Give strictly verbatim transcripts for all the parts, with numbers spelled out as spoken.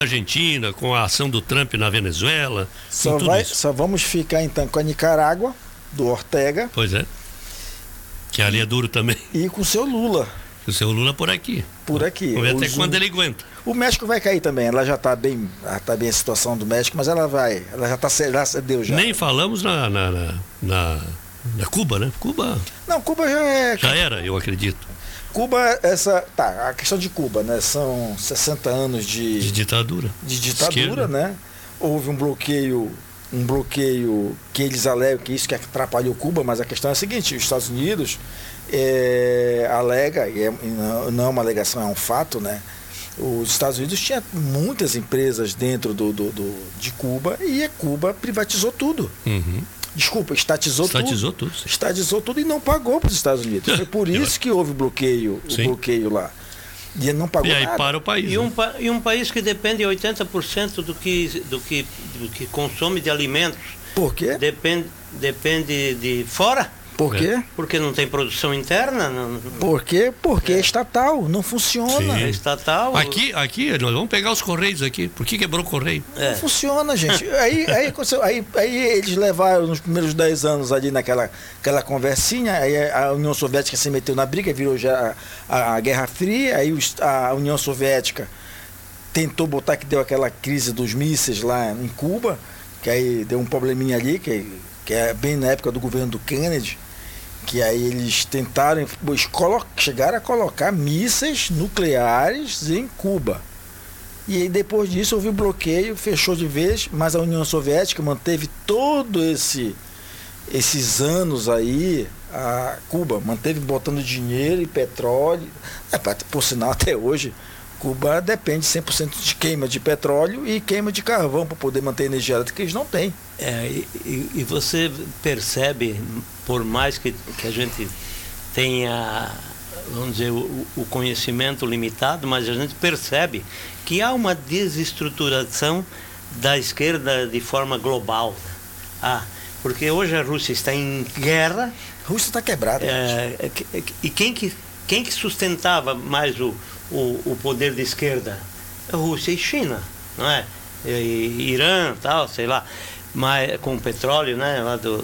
Argentina, com a ação do Trump na Venezuela. Só, vai, só vamos ficar então com a Nicarágua, do Ortega. Pois é. Que ali é duro também. E com o seu Lula. O seu Lula por aqui. Por aqui. Vamos ver até Os- quando ele aguenta. O México vai cair também. Ela já está bem, ela tá bem a situação do México, mas ela vai. Ela já está, graças a Deus já. Nem falamos na, na, na, na, na Cuba, né? Cuba Não, Cuba já é. já era, eu acredito, Cuba, essa. Tá, a questão de Cuba, né? São sessenta anos de, de ditadura. de ditadura, Esquerda. né? Houve um bloqueio, um bloqueio que eles alegam que isso que atrapalhou Cuba, mas a questão é a seguinte: os Estados Unidos é, alega, e, é, e não, não é uma alegação, é um fato, né? Os Estados Unidos tinham muitas empresas dentro do, do, do- de Cuba e a Cuba privatizou tudo. Uhum. Desculpa, estatizou, Estatizou tudo. tudo. sim. Estatizou tudo e não pagou para os Estados Unidos. Foi por Eu isso que houve bloqueio, o Sim. bloqueio lá. E ele não pagou E aí nada. para o país. E um, né? pa- e um país que depende oitenta por cento do que, do, que, do que consome de alimentos, Por quê? depende, depende de fora, Por quê? porque não tem produção interna, não, Por quê? Porque é estatal, não funciona. Sim. é estatal. Aqui, aqui, nós vamos pegar os Correios aqui. Por que quebrou o Correio? Não É. funciona, gente. Aí, aí, aconteceu- aí, aí eles levaram nos primeiros dez anos ali naquela aquela conversinha, aí a União Soviética se meteu na briga, virou já a, a Guerra Fria, aí os- a União Soviética tentou botar que deu aquela crise dos mísseis lá em Cuba, que aí deu um probleminha ali, que, que é bem na época do governo do Kennedy, que aí eles tentaram, eles colo- chegaram a colocar mísseis nucleares em Cuba. E aí depois disso houve um bloqueio, fechou de vez, mas a União Soviética manteve todo esse esses anos aí, a Cuba manteve botando dinheiro e petróleo. É, pra- por sinal, até hoje, Cuba depende cem por cento de queima de petróleo e queima de carvão para poder manter a energia elétrica, que eles não têm. É, e, e- e você percebe, por mais que, que a gente tenha, vamos dizer, o, o conhecimento limitado, mas a gente percebe que há uma desestruturação da esquerda de forma global. Ah, porque hoje a Rússia está em guerra, A Rússia está quebrada. gente. é, é que- é que- e quem que, quem que sustentava mais o, o, o poder de esquerda? A Rússia e China, não é? E, e Irã, tal, sei lá, mas, com petróleo, né? Lá do,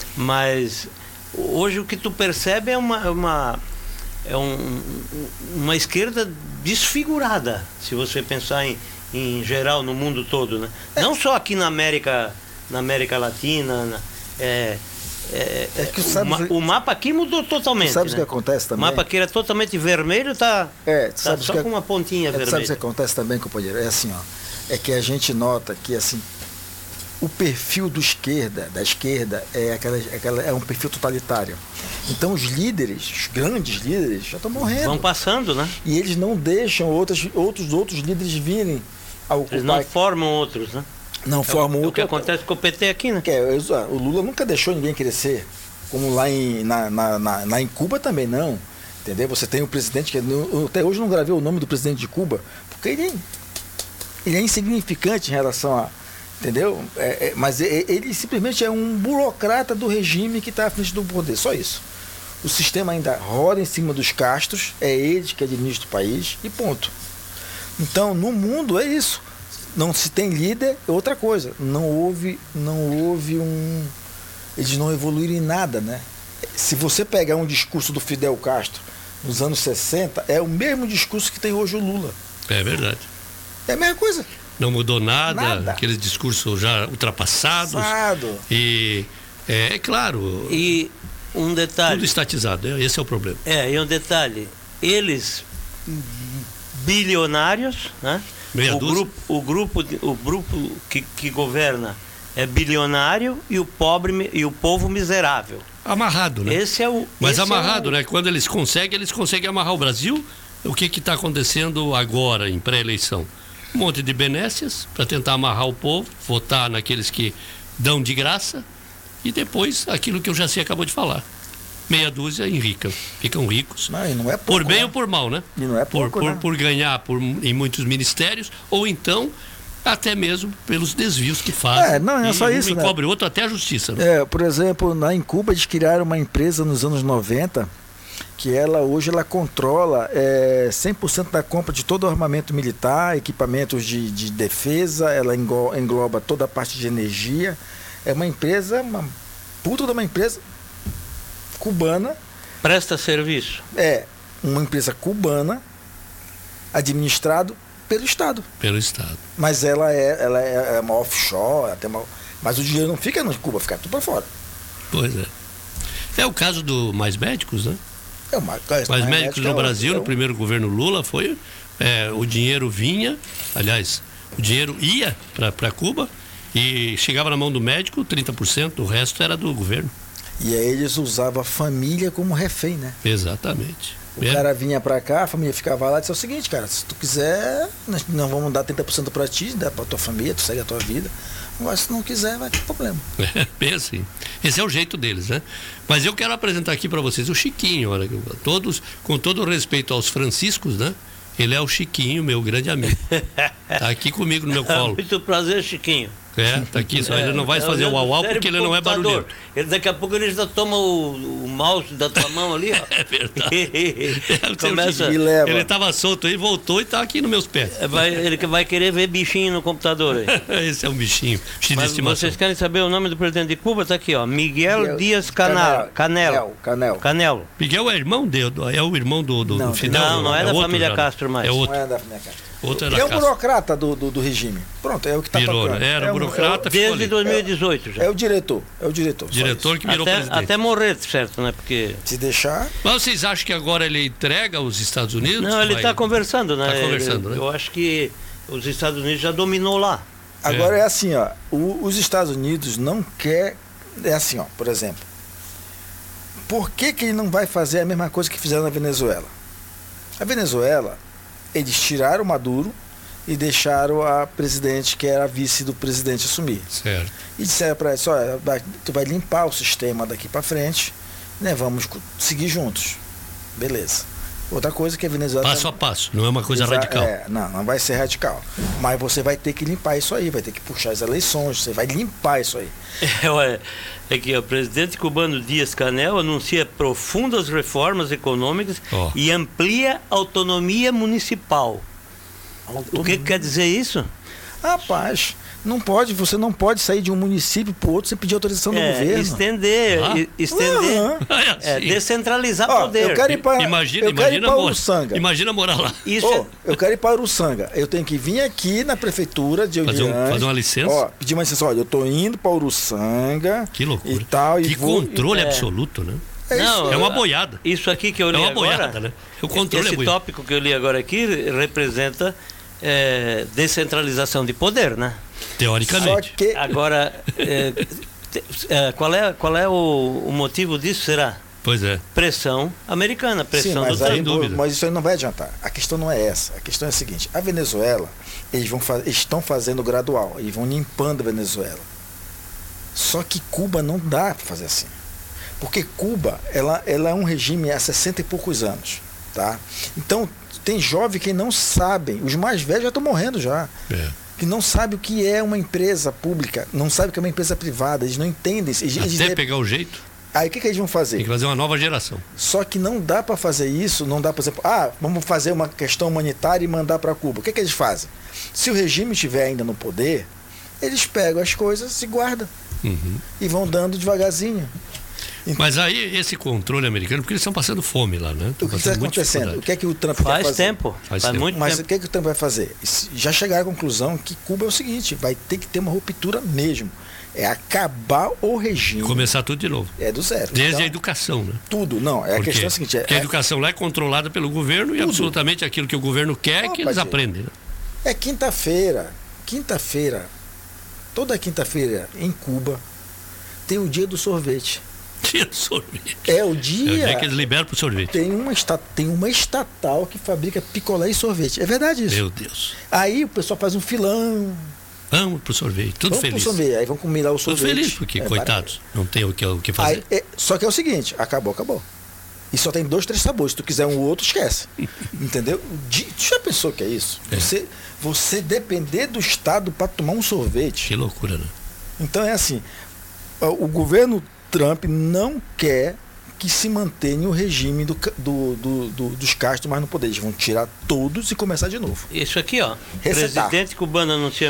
mas hoje o que tu percebe é uma, uma, é um, uma esquerda desfigurada, se você pensar em, em geral no mundo todo, né? Não só aqui na América, na América Latina, na- é, é, É que o, sabe- ma- o mapa aqui mudou totalmente. Sabe o né? que acontece O também? mapa que era totalmente vermelho tá, É, tá sabe só que- com uma pontinha É, sabe o que vermelha. acontece também, companheiro? É assim, ó. É que a gente nota que assim, o perfil do esquerda, da esquerda, é, aquela, aquela, é um perfil totalitário. Então os líderes, os grandes líderes, já estão morrendo. Vão passando, né? E eles não deixam outras, outros outros líderes virem a ocupar. Eles não formam outros, né? não formam É o outro. que acontece com o P T aqui, né? Que é, o Lula nunca deixou ninguém crescer, como lá em, na, na, na, na- em Cuba também não. Entendeu? Você tem um presidente que eu até hoje não gravei o nome do presidente de Cuba, porque ele, ele é insignificante em relação a. Entendeu? É, é, mas é- ele simplesmente é um burocrata do regime que está à frente do poder, só isso. O sistema ainda roda em cima dos castros, é eles que administram o país e ponto. Então, no mundo é isso. Não se tem líder, é outra coisa. Não houve, não houve um. Eles não evoluíram em nada, né? Se você pegar um discurso do Fidel Castro nos anos sessenta, é o mesmo discurso que tem hoje o Lula. É verdade. É a mesma coisa. Não mudou nada, Nada. aqueles discursos já ultrapassados. Passado. E é, é claro, E um tudo detalhe. estatizado, é- esse é o problema. É, e um detalhe. Eles, bilionários, né? Meia o dúzia. grupo, o grupo, de- o grupo que, que governa é bilionário e o pobre mi- e o povo miserável. Amarrado, né? Esse é o. Mas esse amarrado, é o, né? Quando eles conseguem, eles conseguem amarrar o Brasil. O que está acontecendo agora em pré-eleição? Um monte de benécias para tentar amarrar o povo, votar naqueles que dão de graça e depois aquilo que o Jaci acabou de falar. Meia dúzia enricam, ficam ricos. Não, e não é pouco, Por bem né? ou por mal, né? E não é por, pouco, por, né? por ganhar por, em muitos ministérios, ou então até mesmo pelos desvios que fazem. É, não, é E só um isso, né? encobre outro até a justiça. Né? É, por exemplo, na, em Cuba eles criaram uma empresa nos anos noventa que ela hoje ela controla é, cem por cento da compra de todo o armamento militar, equipamentos de, de defesa, ela engloba, engloba toda a parte de energia. É uma empresa, uma puta de uma empresa cubana. Presta serviço. É uma empresa cubana administrado pelo Estado. Pelo Estado. Mas ela é, ela é, é uma offshore, tem uma, mas o dinheiro não fica no Cuba, fica tudo para fora. Pois é. É o caso do Mais Médicos, né? É uma, Mais, mais Médicos no é Brasil, é um... no primeiro governo Lula, foi é, o dinheiro vinha, aliás, o dinheiro ia para Cuba e chegava na mão do médico, trinta por cento, o resto era do governo. E aí eles usavam a família como refém, né? Exatamente. O é. cara vinha pra cá, a família ficava lá e disse o seguinte, cara, se tu quiser, nós não vamos dar trinta por cento pra ti, dá pra tua família, tu segue a tua vida. Agora, se não quiser, vai ter problema. É, bem assim. Esse é o jeito deles, né? Mas eu quero apresentar aqui pra vocês o Chiquinho, olha, todos, com todo o respeito aos franciscos, né? Ele é o Chiquinho, meu grande amigo. Tá aqui comigo no meu colo. Muito prazer, Chiquinho. É, tá aqui, só é, ele não vai fazer o uau porque ele não é barulhento. Ele, daqui a pouco ele já toma o, o mouse da tua mão ali, ó. É verdade. Começa, ele estava solto aí, voltou e tá aqui nos meus pés. Vai, ele vai querer ver bichinho no computador aí. Esse é um bichinho. Mas vocês querem saber o nome do presidente de Cuba? Tá aqui, ó. Miguel, Miguel Dias Canel. Canelo. Canelo. Canelo. Miguel é irmão dele, é o irmão do, do, não, do Fidel. Não, não é, é da outro, família já, Castro mais. É outro. Não é da família Castro. Outro é, é um burocrata do, do, do regime. Pronto, é o que está tocando. Era é um, burocrata. é, desde dois mil e dezoito já. É o diretor. É o diretor. Diretor que virou até, presidente. Até morrer, certo, né? Porque... Se deixar... Mas vocês acham que agora ele entrega aos Estados Unidos? Não, ele está vai... conversando, né? Está conversando, ele, né? Eu acho que os Estados Unidos já dominou lá. Agora é, é assim, ó. O, os Estados Unidos não quer... É assim, ó. Por exemplo. Por que que ele não vai fazer a mesma coisa que fizeram na Venezuela? A Venezuela, eles tiraram o Maduro e deixaram a presidente, que era a vice do presidente, assumir. Certo. E disseram para eles, olha, tu vai limpar o sistema daqui para frente, né? Vamos seguir juntos. Beleza. Outra coisa que a Venezuela... Passo a passo, não é uma coisa Exa radical. É, não, não vai ser radical. Mas você vai ter que limpar isso aí, vai ter que puxar as eleições, você vai limpar isso aí. É, olha, é que o presidente cubano Dias Canel anuncia profundas reformas econômicas oh. e amplia a autonomia municipal. O que, que quer dizer isso? Rapaz, não pode, você não pode sair de um município para o outro sem pedir autorização do é, governo. Estender, ah? estender, uhum. é, descentralizar Ó, poder. Eu quero ir para imagina, eu quero ir para Uruçanga. Imagina morar lá. Isso oh, é... Eu quero ir para Uruçanga. Eu tenho que vir aqui na prefeitura de fazer, um, fazer uma licença. Ó, pedir uma licença. Olha, eu estou indo para Uruçanga. Que loucura. E tal, que e vou, controle e... absoluto, né? É, não, é uma boiada. Isso aqui que eu li agora... É uma agora, boiada, né? O controle esse é boiada. tópico que eu li agora aqui representa é, descentralização de poder, né? Teoricamente. Só que... Agora, é, é, qual é, qual é o, o motivo disso, será? Pois é. Pressão americana, pressão Sim, mas do aí, sem dúvida. Mas isso aí não vai adiantar. A questão não é essa. A questão é a seguinte: a Venezuela, eles vão faz, estão fazendo gradual, eles vão limpando a Venezuela. Só que Cuba não dá para fazer assim. Porque Cuba, ela, ela é um regime há sessenta e poucos anos. Tá? Então, tem jovens que não sabem, os mais velhos já estão morrendo já. É. Que não sabem o que é uma empresa pública, não sabem o que é uma empresa privada, eles não entendem. Eles, Até eles pegar o jeito. Aí o que, que eles vão fazer? Tem que fazer uma nova geração. Só que não dá para fazer isso, não dá, por exemplo, ah, vamos fazer uma questão humanitária e mandar para Cuba. O que, que eles fazem? Se o regime estiver ainda no poder, eles pegam as coisas e guardam. Uhum. E vão dando devagarzinho. Então, mas aí esse controle americano, porque eles estão passando fome lá, né? Estão o que está acontecendo? O que é que o Trump faz quer fazer? Tempo. Faz, faz tempo. muito mas tempo. o que é que o Trump vai fazer? Já chegaram à conclusão que Cuba é o seguinte, vai ter que ter uma ruptura mesmo. É acabar o regime. Começar tudo de novo. É do zero. Desde então, a educação, né? Tudo, não. É a questão é a seguinte. É, porque a educação lá é controlada pelo governo tudo. E absolutamente aquilo que o governo quer é que eles aprendem. Né? É quinta-feira. Quinta-feira. Toda quinta-feira em Cuba tem o dia do sorvete. Dia do sorvete. É o dia. É o dia que eles liberam pro sorvete. Tem uma, tem uma estatal que fabrica picolé e sorvete. É verdade isso. Meu Deus. Aí o pessoal faz um filão. Vamos pro sorvete, tudo vamos feliz. Pro sorvete. Aí vão comer lá o sorvete. Tudo feliz, porque, é, coitados, para... não tem o que, o que fazer. Aí, é, só que é o seguinte, acabou, acabou. E só tem dois, três sabores. Se tu quiser um ou outro, esquece. Entendeu? De, tu já pensou que é isso? É. Você, você depender do Estado para tomar um sorvete. Que loucura, né? Então é assim, o governo Trump não quer que se mantenha o regime do, do, do, do, dos Castro mais no poder. Eles vão tirar todos e começar de novo. Isso aqui, ó. Resetar. Presidente cubano anuncia